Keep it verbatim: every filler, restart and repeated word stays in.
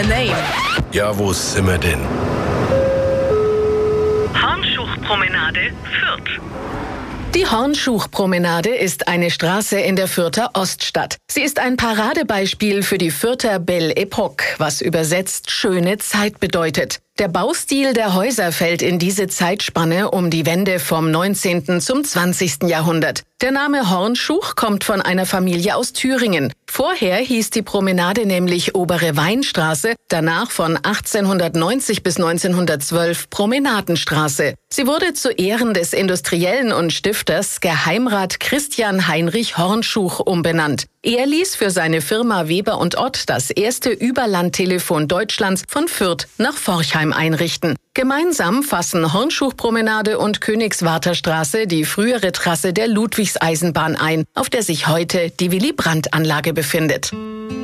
a name. Ja, wo sind wir denn? Hornschuchpromenade, Fürth. Die Hornschuchpromenade ist eine Straße in der Fürther Oststadt. Sie ist ein Paradebeispiel für die Fürther Belle Époque, was übersetzt schöne Zeit bedeutet. Der Baustil der Häuser fällt in diese Zeitspanne um die Wende vom neunzehnten zum zwanzigsten Jahrhundert. Der Name Hornschuch kommt von einer Familie aus Thüringen. Vorher hieß die Promenade nämlich Obere Weinstraße, danach von achtzehnhundertneunzig bis neunzehnhundertzwölf Promenadenstraße. Sie wurde zu Ehren des Industriellen und Stifters Geheimrat Christian Heinrich Hornschuch umbenannt. Er ließ für seine Firma Weber und Ott das erste Überlandtelefon Deutschlands von Fürth nach Forchheim einrichten. Gemeinsam fassen Hornschuchpromenade und Königswarter Straße die frühere Trasse der Ludwigseisenbahn ein, auf der sich heute die Willy-Brandt-Anlage befindet.